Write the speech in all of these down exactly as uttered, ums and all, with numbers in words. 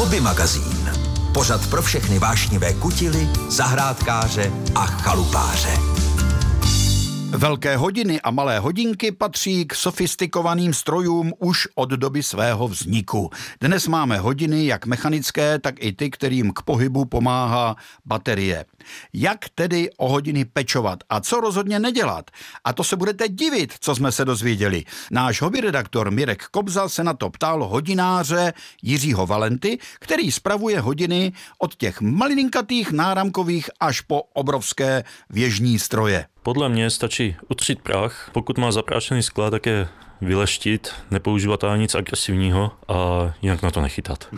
Hobby magazín. Pořad pro všechny vášnivé kutily, zahrádkáře a chalupáře. Velké hodiny a malé hodinky patří k sofistikovaným strojům už od doby svého vzniku. Dnes máme hodiny jak mechanické, tak i ty, kterým k pohybu pomáhá baterie. Jak tedy o hodiny pečovat a co rozhodně nedělat? A to se budete divit, co jsme se dozvěděli. Náš hobbyredaktor Mirek Kobza se na to ptal hodináře Jiřího Valenty, který spravuje hodiny od těch malinkatých náramkových až po obrovské věžní stroje. Podle mě stačí utřít prach, pokud má zaprášený skla, tak je vyleštit, nepoužívat ani nic agresivního a jinak na to nechytat.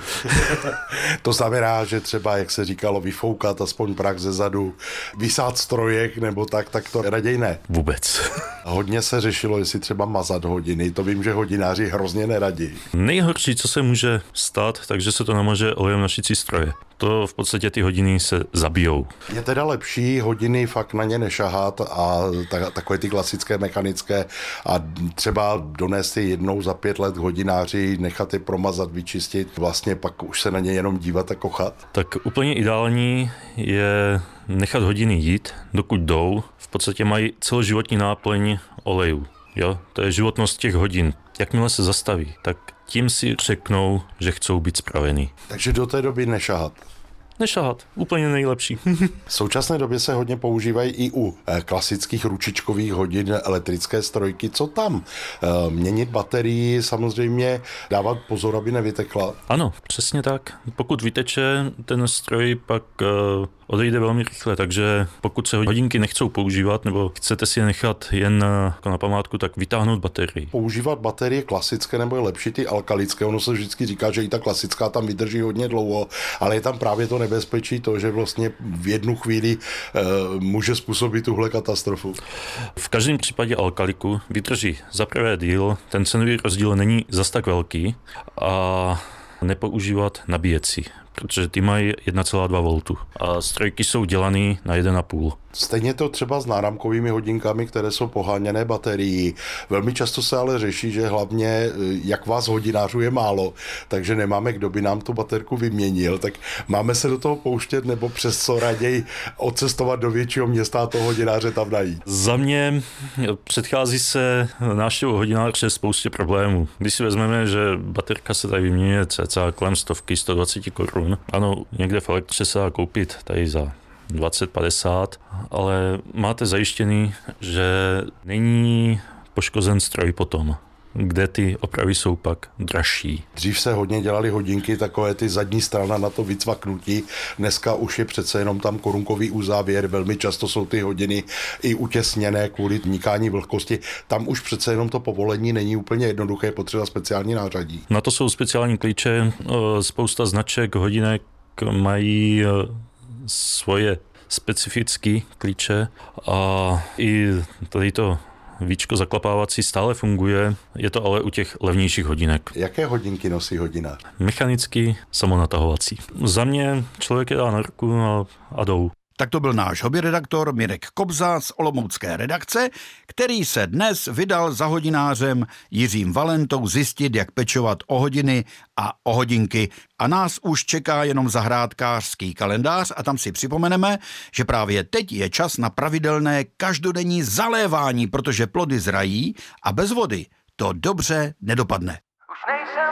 To znamená, že třeba, jak se říkalo, vyfoukat aspoň prach ze zadu, vysát strojek nebo tak, tak to raději ne. Vůbec. Hodně se řešilo, jestli třeba mazat hodiny, to vím, že hodináři hrozně neradí. Nejhorší, co se může stát, takže se to namaže olejem na šicí stroje. To v podstatě ty hodiny se zabijou. Je teda lepší hodiny fakt na ně nešahat a ta, takové ty klasické mechanické a třeba donést je jednou za pět let hodináři, nechat je promazat, vyčistit, vlastně pak už se na ně jenom dívat a kochat. Tak úplně ideální je nechat hodiny jít, dokud jdou. V podstatě mají celoživotní náplň olejů. Jo? To je životnost těch hodin. Jakmile se zastaví, tak tím si řeknou, že chcou být spravený. Takže do té doby nešahat. Nešahat, úplně nejlepší. V současné době se hodně používají i u klasických ručičkových hodin elektrické strojky. Co tam? Měnit baterii, samozřejmě dávat pozor, aby nevytekla. Ano, přesně tak. Pokud vyteče, ten stroj pak odejde velmi rychle, takže pokud se hodinky nechcou používat nebo chcete si je nechat jen na památku, tak vytáhnout baterii. Používat baterie klasické nebo je lepší ty alkalické. Ono se vždycky říká, že i ta klasická tam vydrží hodně dlouho, ale je tam právě to nebezpečí to, že vlastně v jednu chvíli e, může způsobit tuhle katastrofu. V každém případě alkaliku vydrží za prvé díl, ten cenový rozdíl není zas tak velký a nepoužívat nabíjecí, protože ty mají jedna celá dva voltu a strojky jsou dělané na jedna celá pět. Stejně to třeba s náramkovými hodinkami, které jsou poháněné baterií. Velmi často se ale řeší, že hlavně jak vás hodinářů je málo, takže nemáme, kdo by nám tu baterku vyměnil, tak máme se do toho pouštět nebo přes co raději odcestovat do většího města a toho hodináře tam najít. Za mě předchází se návštěvu hodináře spoustě problémů. Když si vezmeme, že baterka se tady vyměňuje cca kolem stovky, sto dvacet korun. Ano, někde v elektře se dá koupit tady za dvacet padesát, ale máte zajištěný, že není poškozen stroj potom, kde ty opravy jsou pak dražší. Dřív se hodně dělali hodinky, takové ty zadní strana na to vycvaknutí. Dneska už je přece jenom tam korunkový uzávěr, velmi často jsou ty hodiny i utěsněné kvůli vnikání vlhkosti. Tam už přece jenom to povolení není úplně jednoduché, potřeba speciální nářadí. Na to jsou speciální klíče, spousta značek hodinek mají svoje specifické klíče a i tady to víčko zaklapávací stále funguje, je to ale u těch levnějších hodinek. Jaké hodinky nosí hodinář? Mechanický, samonatahovací. Za mě člověk je dá na ruku a, a jdou. Tak to byl náš hobbyredaktor Mirek Kobza z olomoucké redakce, který se dnes vydal za hodinářem Jiřím Valentou zjistit, jak pečovat o hodiny a o hodinky. A nás už čeká jenom zahrádkářský kalendář a tam si připomeneme, že právě teď je čas na pravidelné každodenní zalévání, protože plody zrají a bez vody to dobře nedopadne.